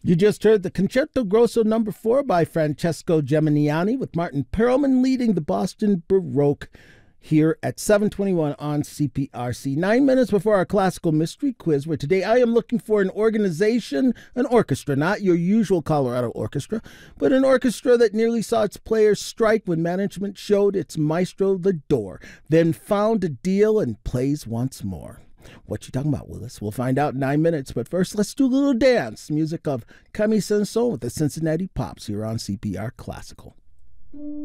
You just heard the Concerto Grosso No. 4 by Francesco Geminiani with Martin Perlman leading the Boston Baroque here at 7:21 on CPRC. 9 minutes before our classical mystery quiz, where today I am looking for an organization, an orchestra, not your usual Colorado orchestra, but an orchestra that nearly saw its players strike when management showed its maestro the door, then found a deal and plays once more. What you talking about, Willis? We'll find out in 9 minutes, but first let's do a little dance. Music of Camille Saint-Saëns with the Cincinnati Pops here on CPR Classical.